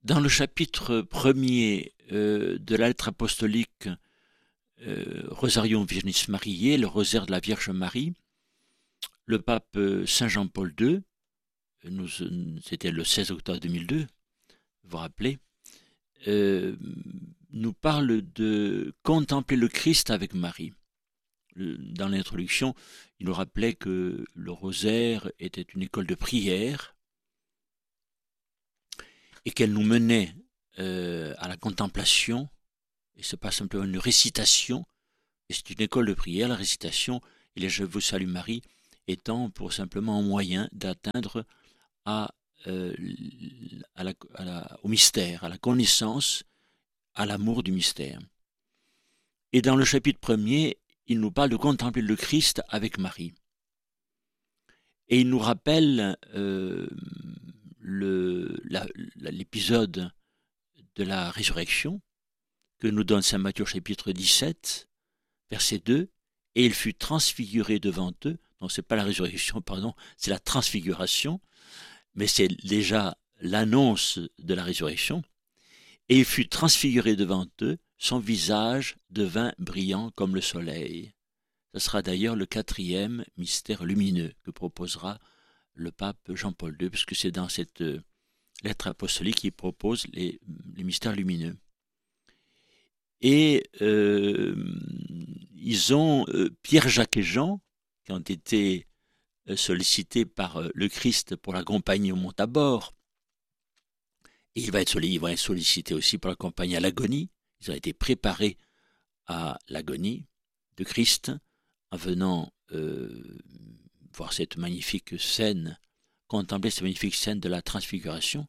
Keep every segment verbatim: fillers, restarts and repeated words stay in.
Dans le chapitre premier euh, de la lettre apostolique euh, Rosarium Virginis Mariae, le rosaire de la Vierge Marie, le pape euh, Saint Jean-Paul deux, nous, c'était le seize octobre deux mille deux, vous vous rappelez, euh, nous parle de contempler le Christ avec Marie. Dans l'introduction, il nous rappelait que le rosaire était une école de prière et qu'elle nous menait euh, à la contemplation, et ce n'est pas simplement une récitation, et c'est une école de prière, la récitation, et les Je vous salue Marie, étant pour simplement un moyen d'atteindre à, euh, à la, à la, au mystère, à la connaissance, à l'amour du mystère. Et dans le chapitre premier, il nous parle de contempler le Christ avec Marie. Et il nous rappelle euh, le, la, l'épisode de la résurrection que nous donne saint Matthieu chapitre dix-sept, verset deux, et il fut transfiguré devant eux. Non, ce n'est pas la résurrection, pardon, c'est la transfiguration, mais c'est déjà l'annonce de la résurrection. Et il fut transfiguré devant eux, son visage devint brillant comme le soleil. Ce sera d'ailleurs le quatrième mystère lumineux que proposera le pape Jean-Paul deux, puisque c'est dans cette lettre apostolique qu'il propose les, les mystères lumineux. Et euh, ils ont, euh, Pierre, Jacques et Jean, qui ont été sollicités par euh, le Christ pour l'accompagner au mont Tabor, et il va être, ils vont être sollicités aussi pour l'accompagner à l'agonie. Ils ont été préparés à l'agonie de Christ en venant euh, voir cette magnifique scène, contempler cette magnifique scène de la transfiguration.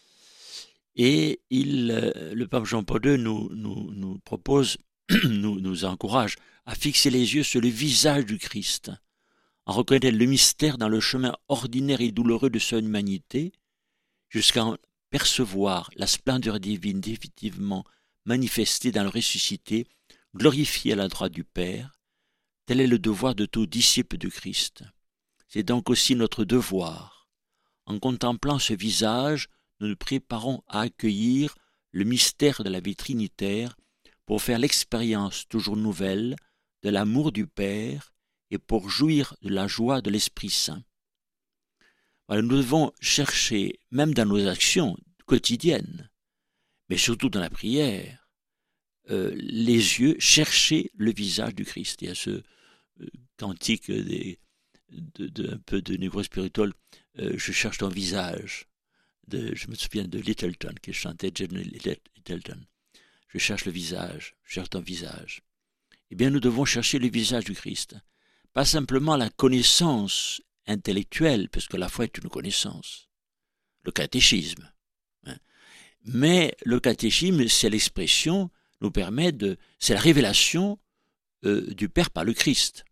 Et il, le pape Jean-Paul deux nous, nous, nous propose, nous, nous encourage à fixer les yeux sur le visage du Christ, à reconnaître le mystère dans le chemin ordinaire et douloureux de son humanité, jusqu'à en percevoir la splendeur divine définitivement manifestée dans le ressuscité, glorifié à la droite du Père. Tel est le devoir de tout disciple de Christ. C'est donc aussi notre devoir. En contemplant ce visage, nous nous préparons à accueillir le mystère de la vie trinitaire pour faire l'expérience toujours nouvelle de l'amour du Père et pour jouir de la joie de l'Esprit Saint. Voilà, nous devons chercher, même dans nos actions quotidiennes, mais surtout dans la prière, euh, les yeux, chercher le visage du Christ. Il y a ce euh, cantique des, de, de, un peu de négo spirituel, euh, je cherche ton visage. De, je me souviens de Littleton, qui chantait John Littleton. Je cherche le visage, je cherche ton visage. Eh bien, nous devons chercher le visage du Christ. Pas simplement la connaissance intellectuelle, parce que la foi est une connaissance. Le catéchisme. Hein. Mais le catéchisme, c'est l'expression, nous permet de, c'est la révélation euh, du Père par le Christ.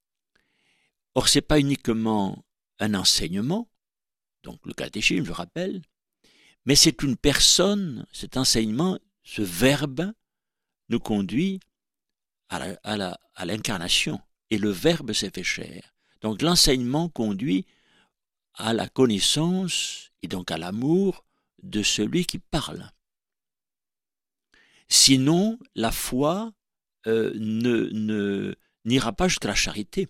Or, ce n'est pas uniquement un enseignement, donc le catéchisme, je rappelle, mais c'est une personne, cet enseignement, ce verbe nous conduit à, la, à, la, à l'incarnation, et le verbe s'est fait chair. Donc l'enseignement conduit à la connaissance et donc à l'amour de celui qui parle. Sinon, la foi euh, ne, ne, n'ira pas jusqu'à la charité.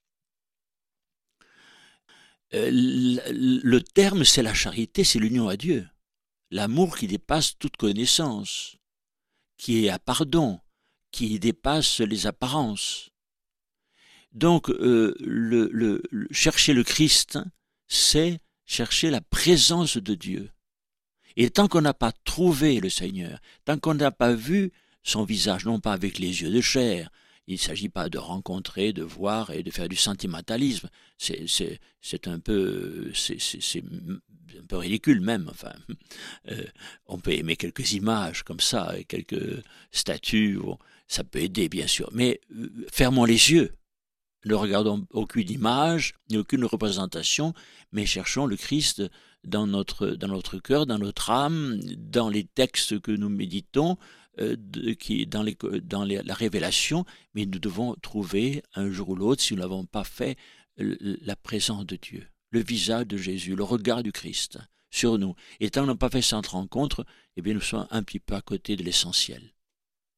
Euh, le terme, c'est la charité, c'est l'union à Dieu. L'amour qui dépasse toute connaissance, qui est à pardon, qui dépasse les apparences. Donc, euh, le, le, le, chercher le Christ, c'est chercher la présence de Dieu. Et tant qu'on n'a pas trouvé le Seigneur, tant qu'on n'a pas vu son visage, non pas avec les yeux de chair, il ne s'agit pas de rencontrer, de voir et de faire du sentimentalisme. C'est, c'est, c'est, un, peu, c'est, c'est, c'est un peu ridicule même. Enfin, euh, on peut aimer quelques images comme ça, et quelques statues, bon, ça peut aider bien sûr. Mais euh, fermons les yeux. Ne regardons aucune image, ni aucune représentation, mais cherchons le Christ dans notre, dans notre cœur, dans notre âme, dans les textes que nous méditons, euh, de, qui, dans, les, dans les, la révélation, mais nous devons trouver un jour ou l'autre, si nous ne l'avons pas fait, la présence de Dieu, le visage de Jésus, le regard du Christ, sur nous. Et tant qu'on n'a pas fait cette rencontre, eh bien, nous sommes un petit peu à côté de l'essentiel.